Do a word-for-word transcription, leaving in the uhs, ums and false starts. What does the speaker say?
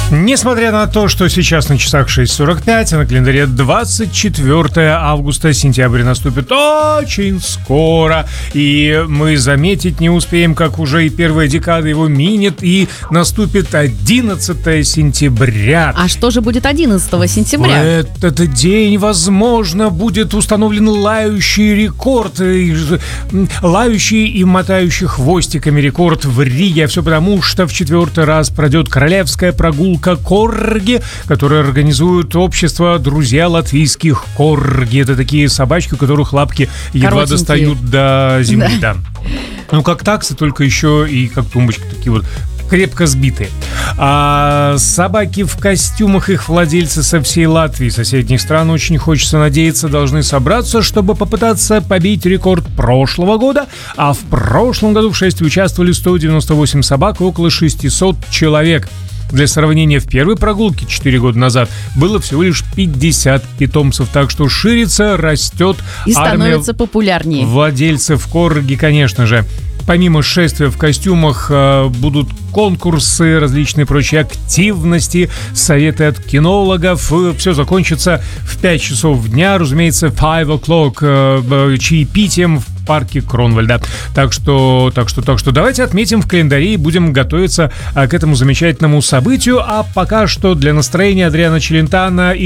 Несмотря на то, что сейчас на часах шесть сорок пять, а на календаре двадцать четвёртое августа, сентябрь наступит очень скоро, и мы заметить не успеем, как уже и первая декада его минет, и наступит одиннадцатое сентября. А что же будет одиннадцатого сентября? В этот день, возможно, будет установлен лающий рекорд, лающий и мотающий хвостиками рекорд в Риге. Все потому, что в четвертый раз пройдет королевская прогулка корги, которые организуют общество «Друзья латвийских корги». Это такие собачки, у которых лапки едва достают до земли. Да. Да. Ну, как таксы, только еще и как тумбочки такие вот крепко сбитые. А собаки в костюмах, их владельцы со всей Латвии, соседних стран, очень хочется надеяться, должны собраться, чтобы попытаться побить рекорд прошлого года. А в прошлом году в шествии участвовали сто девяносто восемь собак и около шестьсот человек. Для сравнения, в первой прогулке четыре года назад было всего лишь пятьдесят питомцев, так что ширится, растет и становится популярнее владельцев корги, конечно же. Помимо шествия в костюмах будут конкурсы, различные прочие активности, советы от кинологов. Все закончится в пять часов дня, разумеется, five o'clock, чаепитием в парке Кронвальда. Так что, так что, так что давайте отметим в календаре и будем готовиться к этому замечательному событию. А пока что для настроения Адриано Челентано и